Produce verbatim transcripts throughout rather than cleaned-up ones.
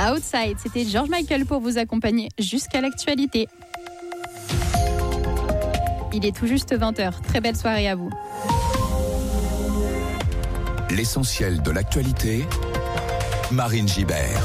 Outside, c'était George Michael pour vous accompagner jusqu'à l'actualité. Il est tout juste vingt heures. Très belle soirée à vous. L'essentiel de l'actualité, Marine Gibert.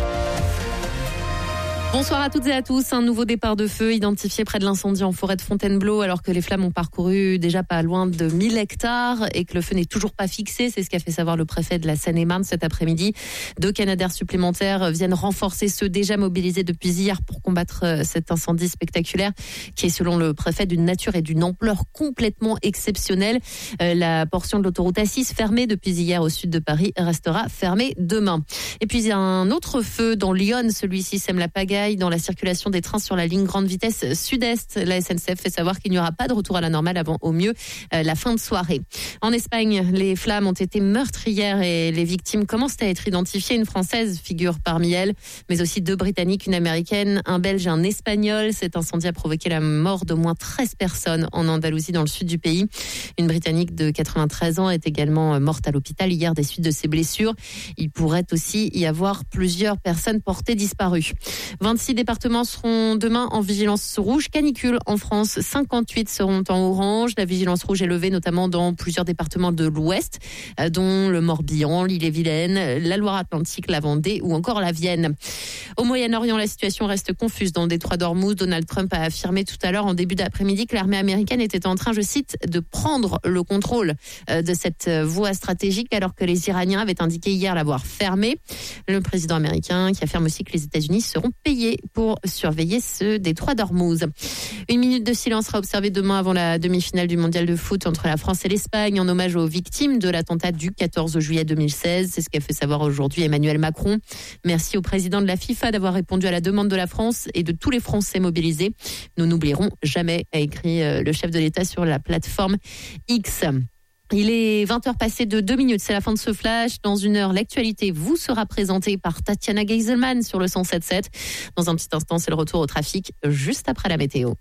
Bonsoir à toutes et à tous. Un nouveau départ de feu identifié près de l'incendie en forêt de Fontainebleau alors que les flammes ont parcouru déjà pas loin de mille hectares et que le feu n'est toujours pas fixé. C'est ce qu'a fait savoir le préfet de la Seine-et-Marne cet après-midi. Deux Canadair supplémentaires viennent renforcer ceux déjà mobilisés depuis hier pour combattre cet incendie spectaculaire qui est selon le préfet d'une nature et d'une ampleur complètement exceptionnelle. La portion de l'autoroute A six fermée depuis hier au sud de Paris restera fermée demain. Et puis il y a un autre feu dans Lyon. Celui-ci sème la pagaille dans la circulation des trains sur la ligne grande vitesse sud-est. La S N C F fait savoir qu'il n'y aura pas de retour à la normale avant au mieux euh, la fin de soirée. En Espagne, les flammes ont été meurtrières et les victimes commencent à être identifiées. Une Française figure parmi elles, mais aussi deux Britanniques, une Américaine, un Belge et un Espagnol. Cet incendie a provoqué la mort d'au moins treize personnes en Andalousie, dans le sud du pays. Une Britannique de quatre-vingt-treize ans est également morte à l'hôpital hier des suites de ses blessures. Il pourrait aussi y avoir plusieurs personnes portées disparues. vingt-six départements seront demain en vigilance rouge canicule en France. cinquante-huit seront en orange. La vigilance rouge est levée notamment dans plusieurs départements de l'Ouest, dont le Morbihan, l'Ille-et-Vilaine, la Loire-Atlantique, la Vendée ou encore la Vienne. Au Moyen-Orient, la situation reste confuse. Dans le détroit d'Ormuz, Donald Trump a affirmé tout à l'heure en début d'après-midi que l'armée américaine était en train, je cite, de prendre le contrôle de cette voie stratégique alors que les Iraniens avaient indiqué hier l'avoir fermée. Le président américain qui affirme aussi que les États-Unis seront payés pour surveiller ce détroit d'Ormuz. Une minute de silence sera observée demain avant la demi-finale du mondial de foot entre la France et l'Espagne en hommage aux victimes de l'attentat du quatorze juillet deux mille seize. C'est ce qu'a fait savoir aujourd'hui Emmanuel Macron. Merci au président de la FIFA d'avoir répondu à la demande de la France et de tous les Français mobilisés. Nous n'oublierons jamais, a écrit le chef de l'État sur la plateforme X. Il est vingt heures passées de deux minutes, c'est la fin de ce flash. Dans une heure, l'actualité vous sera présentée par Tatiana Geiselman sur le cent sept sept. Dans un petit instant, c'est le retour au trafic juste après la météo.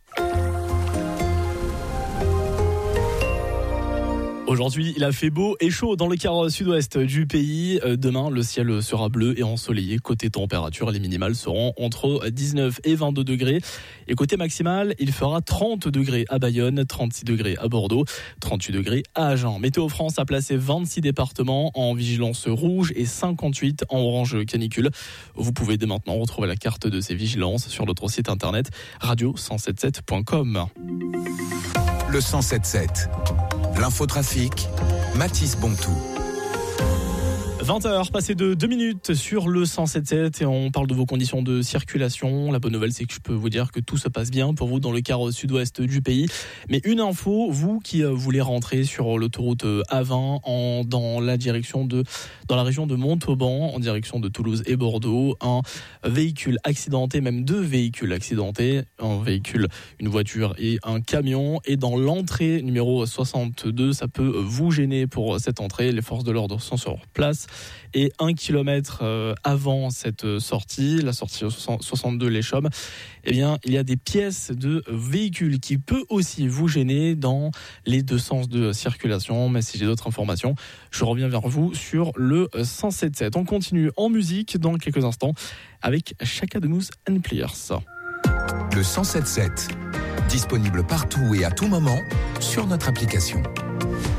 Aujourd'hui, il a fait beau et chaud dans le quart sud-ouest du pays. Demain, le ciel sera bleu et ensoleillé. Côté température, les minimales seront entre dix-neuf et vingt-deux degrés. Et côté maximal, il fera trente degrés à Bayonne, trente-six degrés à Bordeaux, trente-huit degrés à Agen. Météo France a placé vingt-six départements en vigilance rouge et cinquante-huit en orange canicule. Vous pouvez dès maintenant retrouver la carte de ces vigilances sur notre site internet radio cent soixante-dix-sept point com. Le cent soixante-dix-sept. L'infotrafic, Mathis Bontou. vingt heures, passées de deux minutes sur le cent soixante-dix-sept et on parle de vos conditions de circulation. La bonne nouvelle, c'est que je peux vous dire que tout se passe bien pour vous dans le quart sud-ouest du pays. Mais une info, vous qui voulez rentrer sur l'autoroute A vingt en, dans la direction de, dans la région de Montauban, en direction de Toulouse et Bordeaux, un véhicule accidenté, même deux véhicules accidentés, un véhicule, une voiture et un camion. Et dans l'entrée numéro soixante-deux, ça peut vous gêner pour cette entrée. Les forces de l'ordre sont sur place. Et un kilomètre avant cette sortie, la sortie soixante-deux Les Chaumes, eh bien, il y a des pièces de véhicules qui peuvent aussi vous gêner dans les deux sens de circulation. Mais si j'ai d'autres informations, je reviens vers vous sur le cent soixante-dix-sept. On continue en musique dans quelques instants avec Chaka Demus and Pliers. Le cent soixante-dix-sept, disponible partout et à tout moment sur notre application.